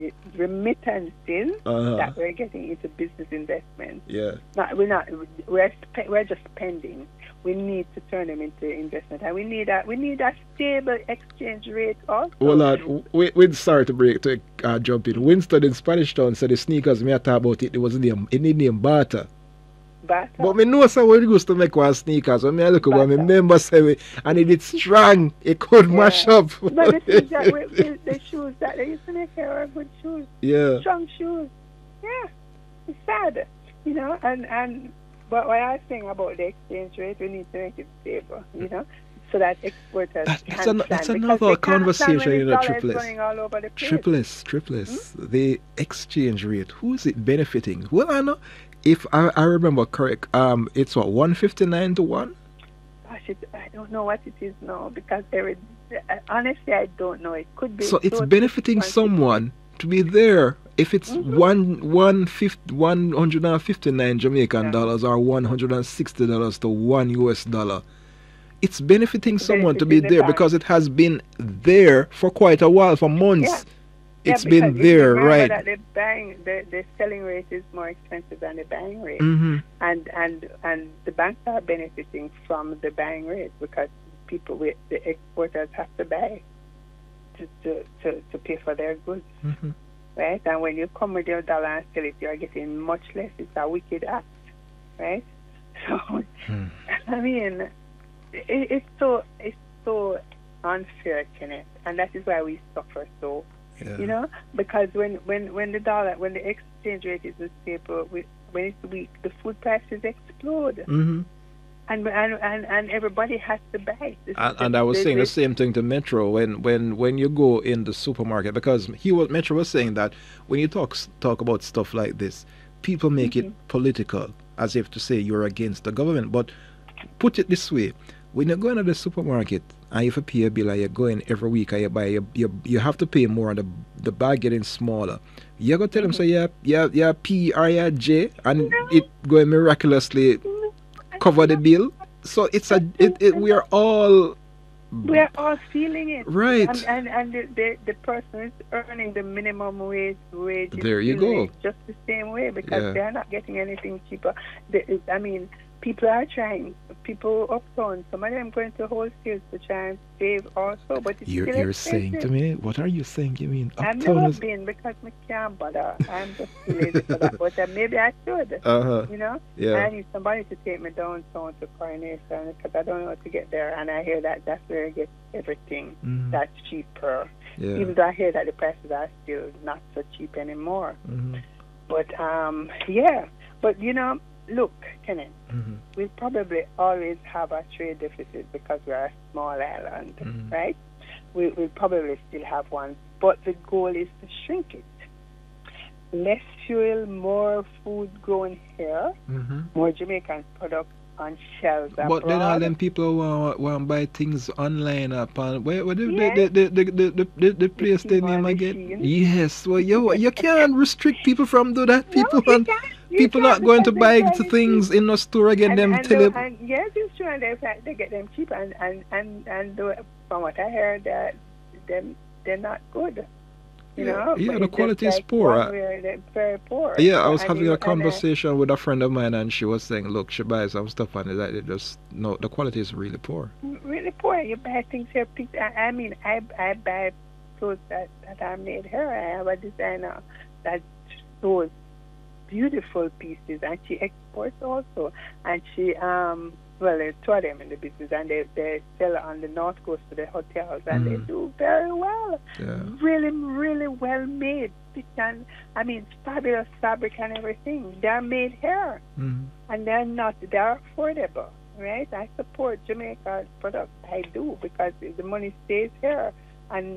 remittances Uh-huh. that we're getting into business investment. Yeah. Not. We're just spending. We need to turn them into investment, and we need a stable exchange rate Well, also. we sorry to break to jump in. Winston in Spanish Town said the sneakers me I talk about it. It was name. It need name Bata. But Butter, me know so we used to make one sneakers. When me I look at one, me butter. remember say we, and it is strong. It could mash Yeah. up. But the things that the shoes that they used to make here are good shoes, Yeah. strong shoes. Yeah, it's sad, and but what I think about the exchange rate, we need to make it stable, so that exporters can That's plan because another they can't plan when conversation, the you know, dollar is Triple S. running all over the place. Triple S. The exchange rate. Who is it benefiting? Well, I know. If I remember correct, it's what 159 to one. Gosh, I don't know what it is now because honestly, I don't know. It could be So it's close to benefiting 150. someone to be there. If it's Mm-hmm. 159 Jamaican Uh-huh. dollars or $160 to $1, it's benefiting It's someone to be benefiting the there bank. because it has been there for quite a while, for Yeah. months. Yeah, It's because been if you there, remember right? that the selling rate is more expensive than the buying rate, Mm-hmm. and the banks are benefiting from the buying rate because the exporters have to buy to pay for their goods, Mm-hmm. right? And when you come with your dollar and sell it, you are getting much less. It's a wicked act, right? So, Hmm. I mean, it's so unfair, Kenneth, and that is why we suffer so. Yeah. Because when the exchange rate isn't stable, when it's weak, the food prices explode, Mm-hmm. and everybody has to buy. And I was saying the same thing to Metro when you go in the supermarket because Metro was saying that when you talk about stuff like this, people make it political as if to say you're against the government. But put it this way: when you go into the supermarket and you have to pay a bill and you go in every week and you buy you have to pay more and the bag getting smaller. You gotta tell them so yeah P or yeah J and it going miraculously cover the bill. So it's we are all We're all feeling it, right. and the person is earning the minimum wage is There you feeling go. it just the same way because Yeah. they're not getting anything cheaper. I mean, people are trying. People uptown, some of them going to wholesales to try and save also, but it's still You're saying to expensive. me, what are you saying? You mean I've uptown never is been because I can't bother. I'm just too lazy for that. But maybe I should, uh-huh. I Yeah. need somebody to take me downtown to Coronation because I don't know how to get there. And I hear that that's where you get everything that's cheaper. Yeah. Even though I hear that the prices are still not so cheap anymore. But, yeah. But, look, Kenneth, we probably always have a trade deficit because we're a small island, right? We'll probably still have one. But the goal is to shrink it. Less fuel, more food grown here, more Jamaican products on shelves But then all abroad. them people want buy things online upon where Yes, the the place they name Tmall again? machine. Yes, well you can't restrict people from do that. No, People you and can't. You people can't not going to because they buy buy the it cheap. things in the store again. And Them and tell the, you, and yes, it's true. And they get them cheap. From what I heard, that they're not good. yeah, But the it's just quality is like poor. one where they're very poor. Yeah, I So, was and having a and conversation with a friend of mine, and she was saying, "Look, she buys some stuff, and it just no, the quality is really poor." really poor. You buy things here. I mean, I buy clothes that are made here. I have a designer that sews beautiful pieces, and she exports also. And she there's two of them in the business, and they sell on the north coast to the hotels, and they do very well. Yeah. Really, really well made. I mean, fabulous fabric and everything. They're made here, and they're affordable, right? I support Jamaica products. I do because the money stays here, and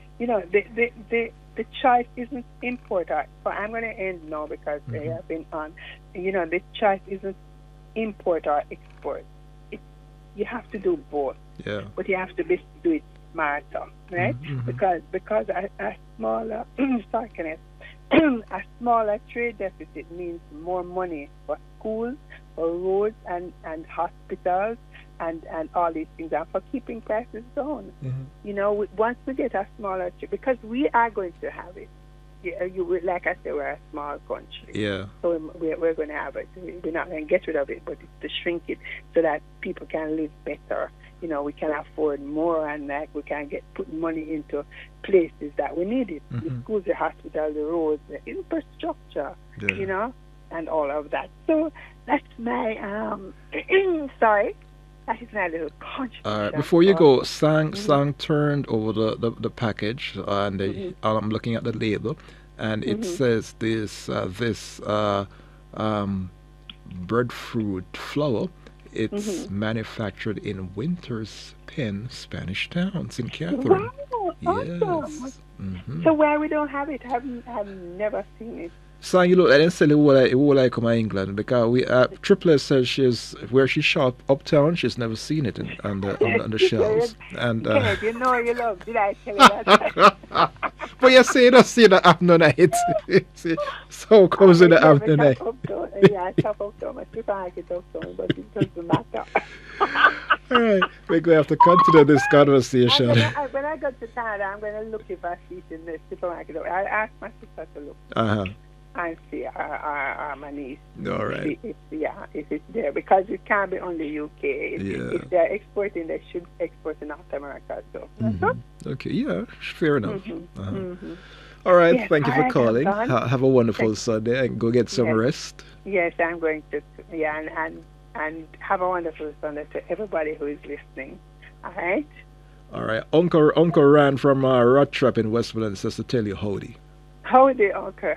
the choice isn't import. But I'm going to end now because they have been on. The choice isn't import or export. You have to do both. Yeah. But you have to do it smarter, right? Because a smaller sorry, Kenneth, a smaller trade deficit means more money for schools, for roads and hospitals and all these things, and for keeping prices down. Once we get a smaller trade, because we are going to have it. like I said, we're a small country. Yeah. So we're going to have it. We're not going to get rid of it, but it's to shrink it so that people can live better. We can afford more, and like we can put money into places that we need it. The schools, the hospitals, the roads, the infrastructure, and all of that. So that's my sorry. That is my little contribution. Before you go, Sang turned over the package, and I'm looking at the label, and it says this breadfruit flour. It's manufactured in Winters Pen, Spanish Town, St. Catherine. Wow, yes. Awesome. So where we don't have it, I've never seen it. So you look, I didn't say who like come to England because we Triplets says where she shop uptown. She's never seen it on the shelves. And Kenneth, you love. Did I tell you that? But you say don't see the afternoon. So comes in the afternoon. Yeah, I shop uptown. I still like it uptown, but it doesn't matter. All right, we're going to have to continue this conversation. When I go to Canada, I'm going to look if I see it in the supermarket. I'll ask my sister to look. And see my niece. All right. If it's there, because it can't be only UK. If they're exporting, they should export in North America. So. Okay. Yeah. Fair enough. All right. Yes, thank you for calling. Have a wonderful Sunday and go get some rest. Yes, I'm going to. Yeah, and have a wonderful Sunday to everybody who is listening. All right. All right. Uncle Rand from Rotrap in Westmoreland says to tell you howdy. Howdy, Uncle.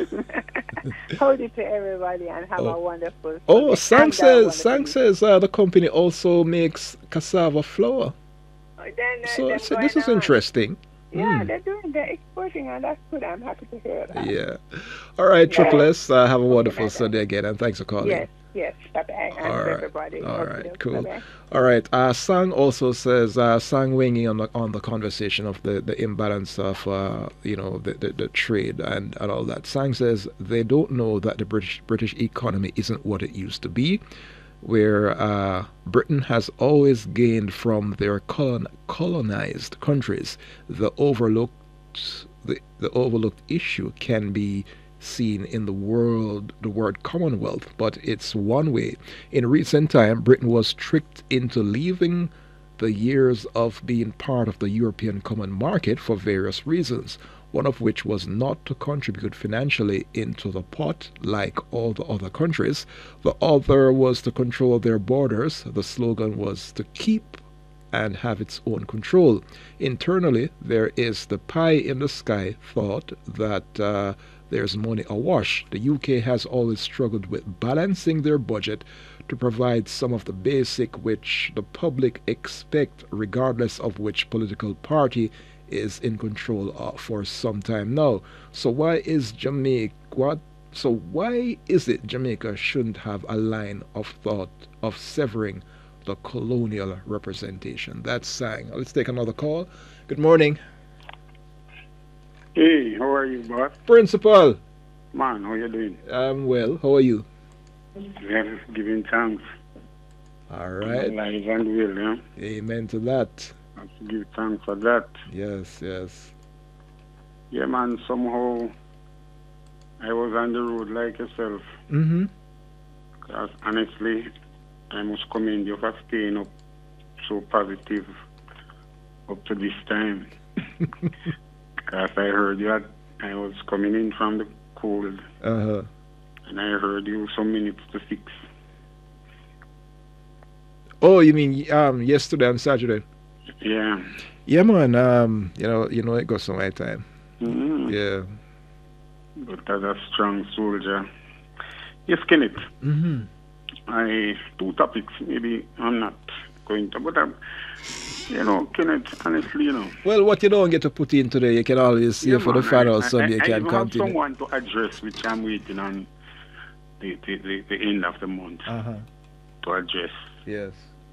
Howdy to everybody, and have a wonderful. Sang says the company also makes cassava flour. So this is interesting. Yeah, they're exporting, and that's good. I'm happy to hear that. Yeah. All right, Triple S. Have a wonderful Sunday again, and thanks for calling. Yes. Bye-bye. All right. Everybody. All right. Cool. Bye-bye. All right. Sang also says, Sang weighing in on the conversation of the imbalance of the trade and all that. Sang says they don't know that the British economy isn't what it used to be, where Britain has always gained from their colonized countries. The overlooked issue can be seen in the word Commonwealth, but it's one way. In recent time, Britain was tricked into leaving the years of being part of the European Common Market for various reasons, one of which was not to contribute financially into the pot like all the other countries. The other was to control their borders. The slogan was to keep and have its own control. Internally, there is the pie in the sky thought that there's money awash. The UK has always struggled with balancing their budget to provide some of the basic which the public expect, regardless of which political party is in control for some time now. So why is it Jamaica shouldn't have a line of thought of severing the colonial representation? That's Sang. Let's take another call. Good morning. Hey, how are you, boss? Principal. Man, how you doing? I'm well. How are you? Well, giving thanks. All right. Life and will, yeah? Amen to that. I have to give thanks for that. Yes. Yeah, man, somehow I was on the road like yourself. Because honestly, I must commend you for staying up so positive up to this time. Because I heard you I was coming in from the cold. And I heard you some minutes to 6. Oh, you mean yesterday on Saturday? Yeah. Yeah, man. It goes some my time. Yeah. But as a strong soldier. Yes, Kenneth. Two topics. Maybe I'm not going to, but Kenneth, honestly, Well, what you don't get to put in today, you can always see for the final Sunday. You can continue. I have someone to address, which I'm waiting on the end of the month to address. Yes.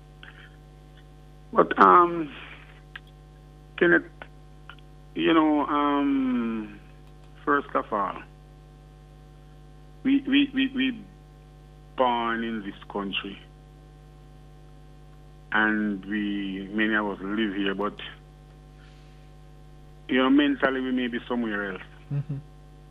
But Kenneth, first of all, we born in this country. And many of us live here, but mentally we may be somewhere else.